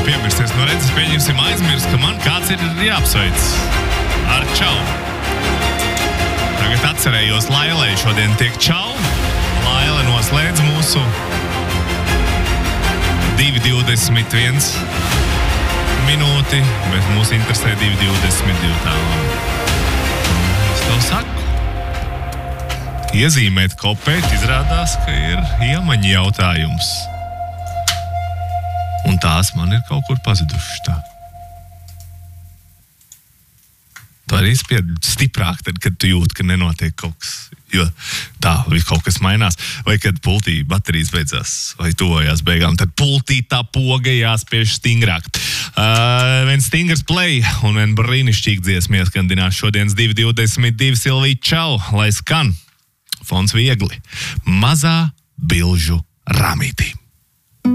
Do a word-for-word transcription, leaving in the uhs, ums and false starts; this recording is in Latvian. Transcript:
Piemirsties, no redzes, pieņemsim aizmirst, ka man kāds ir jāapsveic ar čau. Tagad atcerējos, Lailai šodien tiek čau. Laila noslēdz mūsu divi divdesmit viens minūti, bet mūs interesē divi divdesmit divi tālāk. Es tev saku, iezīmēt kopēt izrādās, ka ir iemaņa jautājums. Un tās man ir kaut kur pazudušas tā. Tu arī spied stiprāk, tad, kad tu jūti, ka nenotiek kaut kas. Jo tā, vai kaut kas mainās. Vai kad pultī baterijas beidzās, vai tuvojās beigām, tad pultī tā poga jāspiež stingrāk. Uh, viens stingrs play un vien brīnišķīgi dziesma ieskandinās šodienas divi divdesmit divi Silvija čau, lai skan. Fons viegli. Mazā bilžu ramītī.